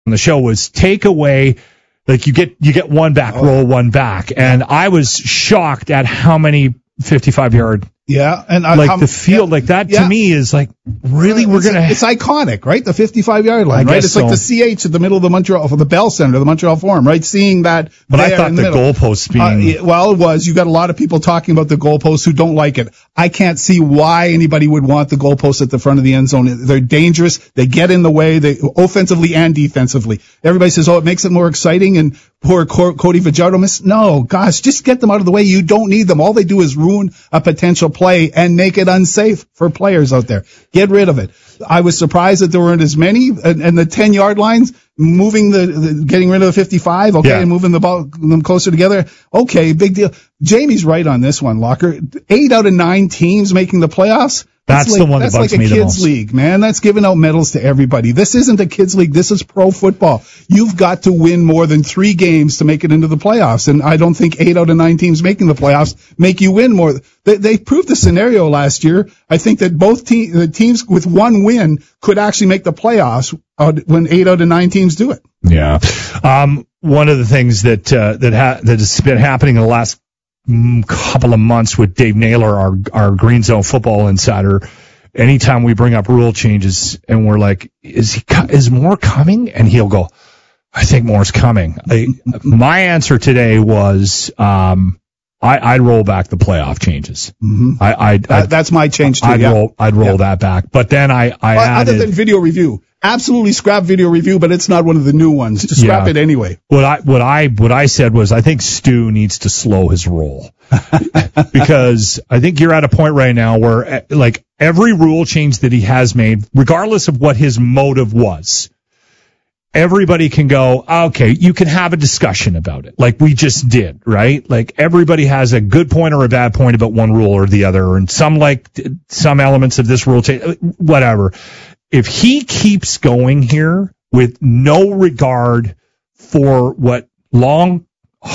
the show was take away, like you get one back, roll one back. And I was shocked at how many 55-yard. Yeah, and the field like that to me is like really it's iconic, right? The 55-yard line, right? It's like the CH at the middle of the Montreal, for the Bell Center, the Montreal Forum, right? Seeing that, but I thought the goalposts being it was. You got a lot of people talking about the goalposts who don't like it. I can't see why anybody would want the goalposts at the front of the end zone. They're dangerous. They get in the way, offensively and defensively. Everybody says, it makes it more exciting, and poor Cody Fajardo missed. No, gosh, just get them out of the way. You don't need them. All they do is ruin a potential play and make it unsafe for players out there. Get rid of it. I was surprised that there weren't as many, and the 10-yard lines, moving getting rid of the 55, and moving them closer together. Okay, big deal. Jamie's right on this one, Locker. 8 out of 9 teams making the playoffs. That's the one that bugs me the most. That's like a kids' league, man. That's giving out medals to everybody. This isn't a kids' league. This is pro football. You've got to win more than 3 games to make it into the playoffs. And I don't think 8 out of 9 teams making the playoffs make you win more. They proved the scenario last year. I think that both the teams with 1 win could actually make the playoffs when 8 out of 9 teams do it. Yeah. One of the things that has been happening in the last couple of months with Dave Naylor, our Green Zone football insider, anytime we bring up rule changes and we're like, is more coming? And he'll go, I think more's coming. My answer today was, I'd roll back the playoff changes. Mm-hmm. That's my change too. I'd roll that back. But then I added, other than video review. Absolutely scrap video review, but it's not one of the new ones. Just scrap it anyway. What I said was I think Stu needs to slow his roll. Because I think you're at a point right now where like every rule change that he has made, regardless of what his motive was, everybody can go, okay, you can have a discussion about it, like we just did, right? Like everybody has a good point or a bad point about one rule or the other, and some like some elements of this rule change, whatever. If he keeps going here with no regard for what long-term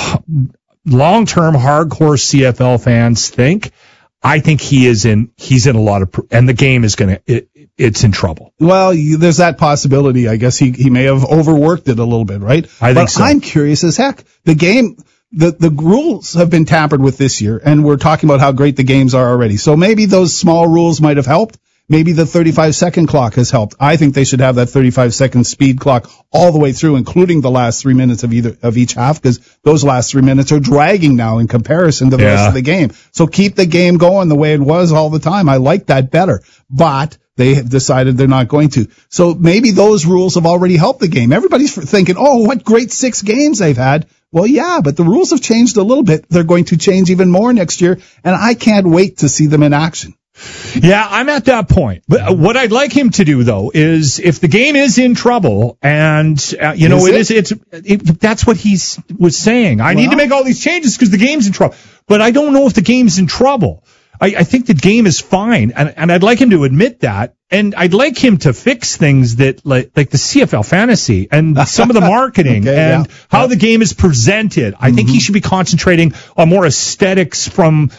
hardcore CFL fans think, I think he's in a lot of, and the game is it's in trouble. Well, there's that possibility. I guess he may have overworked it a little bit, right? I think so. I'm curious as heck. The game, the rules have been tampered with this year, and we're talking about how great the games are already. So maybe those small rules might have helped. Maybe the 35-second clock has helped. I think they should have that 35-second speed clock all the way through, including the last 3 minutes of each half, because those last 3 minutes are dragging now in comparison to the rest of the game. So keep the game going the way it was all the time. I like that better. But they have decided they're not going to. So maybe those rules have already helped the game. Everybody's thinking, what great 6 games they've had. Well, yeah, but the rules have changed a little bit. They're going to change even more next year, and I can't wait to see them in action. Yeah, I'm at that point. But what I'd like him to do, though, is if the game is in trouble, and that's what he was saying. I need to make all these changes because the game's in trouble. But I don't know if the game's in trouble. I think the game is fine, and I'd like him to admit that, and I'd like him to fix things that like the CFL fantasy and some of the marketing how the game is presented. I think he should be concentrating on more aesthetics from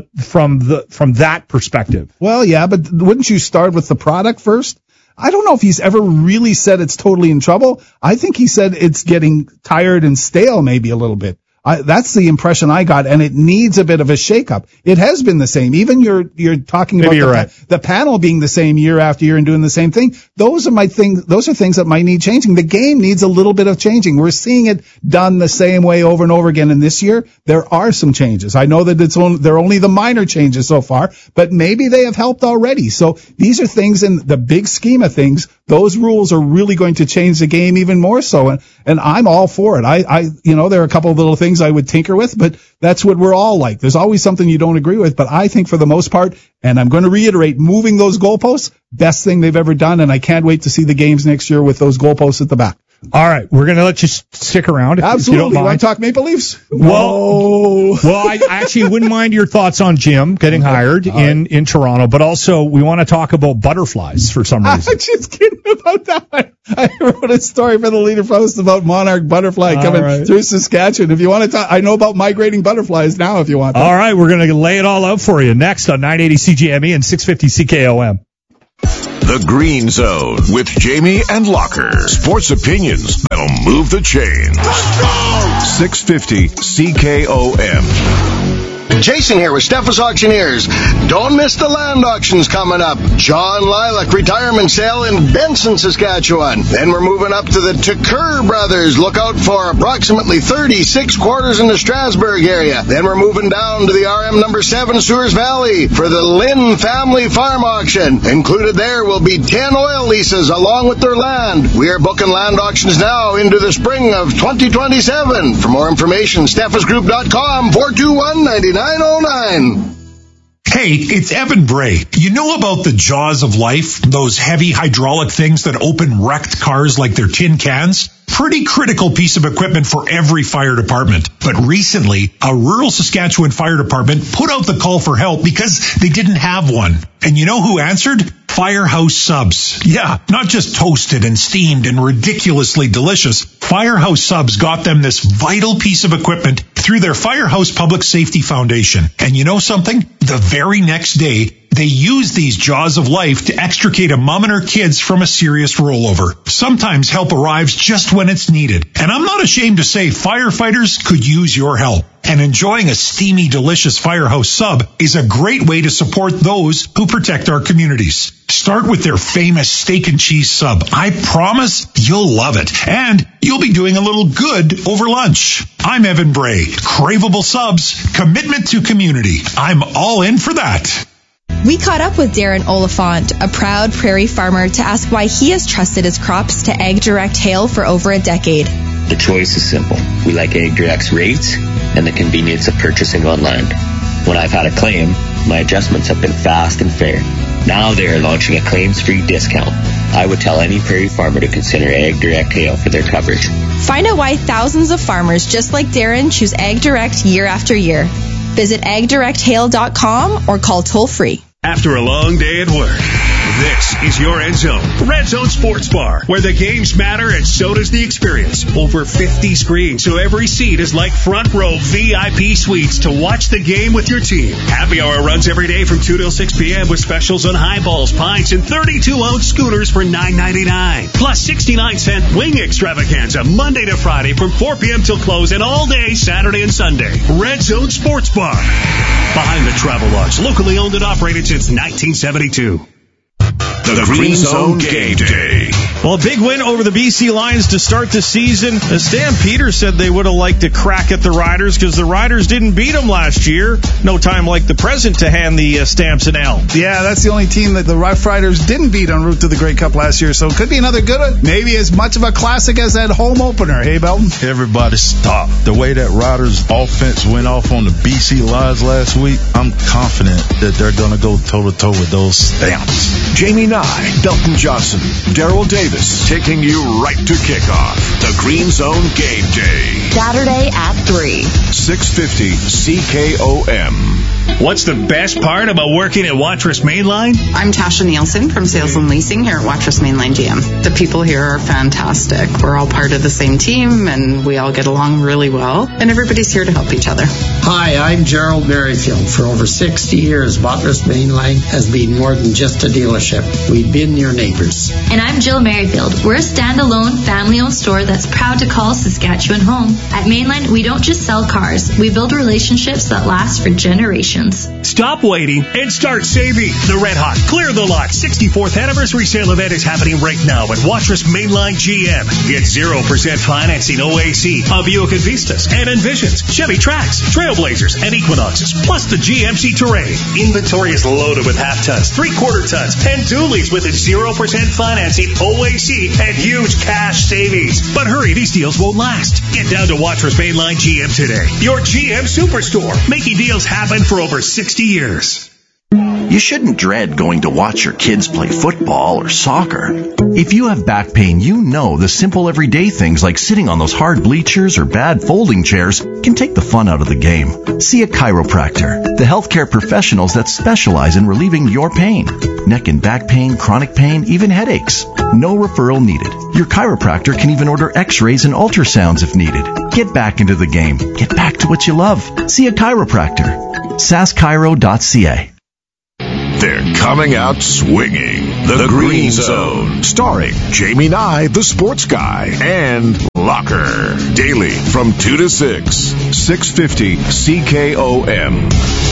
that perspective. Well, yeah, but wouldn't you start with the product first? I don't know if he's ever really said it's totally in trouble. I think he said it's getting tired and stale maybe a little bit. That's the impression I got, and it needs a bit of a shakeup. It has been the same. Even you're talking about the panel being the same year after year and doing the same thing. Those are things that might need changing. The game needs a little bit of changing. We're seeing it done the same way over and over again. And this year, there are some changes. I know that they're only the minor changes so far, but maybe they have helped already. So these are things in the big scheme of things. Those rules are really going to change the game even more so. And I'm all for it. There are a couple of little things I would tinker with, but that's what we're all like. There's always something you don't agree with, but I think for the most part, and I'm going to reiterate, moving those goalposts, best thing they've ever done, and I can't wait to see the games next year with those goalposts at the back. All right, we're going to let you stick around. Absolutely. If you don't want to talk Maple Leafs? Well, I actually wouldn't mind your thoughts on Jim getting hired in Toronto, but also we want to talk about butterflies for some reason. I'm just kidding about that. I wrote a story for the Leader Post about monarch butterfly coming through Saskatchewan. If you want to talk, I know about migrating butterflies now if you want to. All right, we're going to lay it all out for you next on 980 CGME and 650 CKOM. The Green Zone with Jamie and Locker. Sports opinions that'll move the chains. Let's go! 650 CKOM. Jason here with Steffes Auctioneers. Don't miss the land auctions coming up. John Lilac retirement sale in Benson, Saskatchewan. Then we're moving up to the Tucker Brothers. Look out for approximately 36 quarters in the Strasbourg area. Then we're moving down to the RM number 7 Sewers Valley for the Lynn Family Farm Auction. Included there will be 10 oil leases along with their land. We are booking land auctions now into the spring of 2027. For more information, steffesgroup.com 421-9909. Hey, it's Evan Bray. You know about the jaws of life? Those heavy hydraulic things that open wrecked cars like they're tin cans? Pretty critical piece of equipment for every fire department. But recently, a rural Saskatchewan fire department put out the call for help because they didn't have one. And you know who answered? Firehouse Subs. Yeah, not just toasted and steamed and ridiculously delicious. Firehouse Subs got them this vital piece of equipment through their Firehouse Public Safety Foundation. And you know something? The very next day, they use these jaws of life to extricate a mom and her kids from a serious rollover. Sometimes help arrives just when it's needed. And I'm not ashamed to say firefighters could use your help. And enjoying a steamy, delicious Firehouse Sub is a great way to support those who protect our communities. Start with their famous steak and cheese sub. I promise you'll love it. And you'll be doing a little good over lunch. I'm Evan Bray. Craveable subs, commitment to community. I'm all in for that. We caught up with Darren Oliphant, a proud prairie farmer, to ask why he has trusted his crops to AgDirect Hail for over a decade. The choice is simple. We like AgDirect's rates and the convenience of purchasing online. When I've had a claim, my adjustments have been fast and fair. Now they are launching a claims-free discount. I would tell any prairie farmer to consider AgDirect Hail for their coverage. Find out why thousands of farmers just like Darren choose AgDirect year after year. Visit agdirecthail.com or call toll-free. After a long day at work, this is your End Zone, Red Zone Sports Bar, where the games matter and so does the experience. Over 50 screens, so every seat is like front row VIP suites to watch the game with your team. Happy hour runs every day from 2 till 6 p.m. with specials on highballs, pints, and 32-ounce schooners for $9.99. Plus 69-cent wing extravaganza Monday to Friday from 4 p.m. till close and all day Saturday and Sunday. Red Zone Sports Bar. Behind the Travel Lodge, locally owned and operated since 1972. The Green Zone Game Day. Well, a big win over the BC Lions to start the season. Stan Peters said they would have liked to crack at the Riders because the Riders didn't beat them last year. No time like the present to hand the Stamps an L. Yeah, that's the only team that the Rough Riders didn't beat en route to the Grey Cup last year, so it could be another good one. Maybe as much of a classic as that home opener. Hey, Belton? Everybody stop. The way that Riders offense went off on the BC Lions last week, I'm confident that they're going to go toe-to-toe with those Stamps. Jamie Nye, Belton Johnson, Daryl Davis, taking you right to kickoff. The Green Zone Game Day. Saturday at 3. 650 CKOM. What's the best part about working at Watrous Mainline? I'm Tasha Nielsen from Sales and Leasing here at Watrous Mainline GM. The people here are fantastic. We're all part of the same team and we all get along really well. And everybody's here to help each other. Hi, I'm Gerald Merrifield. For over 60 years, Watrous Mainline has been more than just a dealership. We've been your neighbors. And I'm Jill Merrifield. We're a standalone, family-owned store that's proud to call Saskatchewan home. At Mainline, we don't just sell cars. We build relationships that last for generations. Stop waiting and start saving. The Red Hot Clear the Lot 64th Anniversary Sale event is happening right now at Watrous Mainline GM. Get 0% financing OAC of Buick Vistas and Envisions, Chevy Trax, Trailblazers, and Equinoxes, plus the GMC Terrain. Inventory is loaded with half-tons, three-quarter tons, and dualies with a 0% financing OAC and huge cash savings. But hurry, these deals won't last. Get down to Watrous Mainline GM today. Your GM Superstore, making deals happen for over 60 years. You shouldn't dread going to watch your kids play football or soccer. If you have back pain, you know the simple everyday things like sitting on those hard bleachers or bad folding chairs can take the fun out of the game. See a chiropractor, the healthcare professionals that specialize in relieving your pain. Neck and back pain, chronic pain, even headaches. No referral needed. Your chiropractor can even order x-rays and ultrasounds if needed. Get back into the game. Get back to what you love. See a chiropractor. saschiro.ca. They're coming out swinging. The Green Zone, starring Jamie Nye, the sports guy, and Locker. Daily from 2 to 6, 650 CKOM.